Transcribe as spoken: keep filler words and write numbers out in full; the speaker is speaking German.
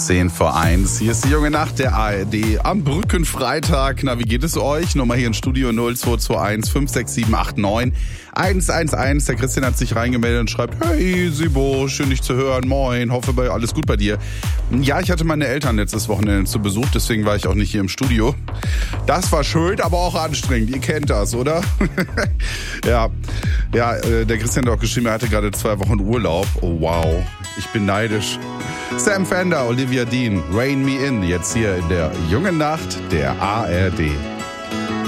zehn vor eins. Hier ist die junge Nacht der A R D am Brückenfreitag. Na, wie geht es euch? Nummer hier im Studio null zwei zwei eins fünf sechs sieben acht neun eins eins eins. Der Christian hat sich reingemeldet und schreibt: Hey Sibo, schön dich zu hören. Moin, hoffe bei alles gut bei dir. Ja, ich hatte meine Eltern letztes Wochenende zu Besuch, deswegen war ich auch nicht hier im Studio. Das war schön, aber auch anstrengend. Ihr kennt das, oder? ja, ja, der Christian hat auch geschrieben, er hatte gerade zwei Wochen Urlaub. Oh wow, ich bin neidisch. Sam Fender, Olivia Dean, Rain Me In, jetzt hier in der jungen Nacht der A R D.